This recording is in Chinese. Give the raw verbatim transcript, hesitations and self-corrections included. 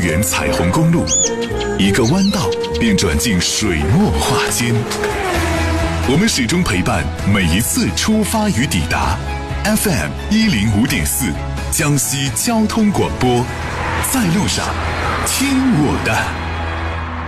原彩虹公路，一个弯道便转进水墨画间。我们始终陪伴每一次出发与抵达。F M 一零五点四，江西交通广播，在路上，听我的。